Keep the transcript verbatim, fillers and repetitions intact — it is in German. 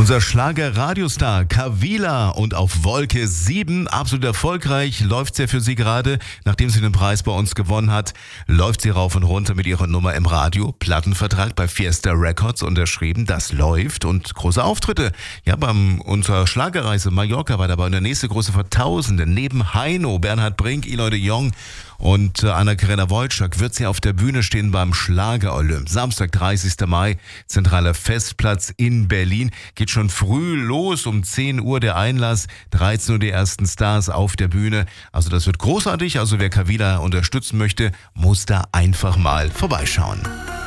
Unser Schlager-Radiostar Kavila und auf Wolke sieben, absolut erfolgreich, läuft sie für sie gerade. Nachdem sie den Preis bei uns gewonnen hat, läuft sie rauf und runter mit ihrer Nummer im Radio. Plattenvertrag bei Fiesta Records unterschrieben, das läuft und große Auftritte. Ja, beim unserer Schlagerreise Mallorca war dabei und der nächste große Vertausende. Neben Heino, Bernhard Brink, Eloy de Jong und Anna-Karina Wojcik wird sie auf der Bühne stehen beim Schlager-Olymp. Samstag, dreißigster Mai, zentraler Festplatz in Berlin. Geht schon früh los, um zehn Uhr der Einlass, dreizehn Uhr die ersten Stars auf der Bühne. Also das wird großartig. Also wer Kavila unterstützen möchte, muss da einfach mal vorbeischauen.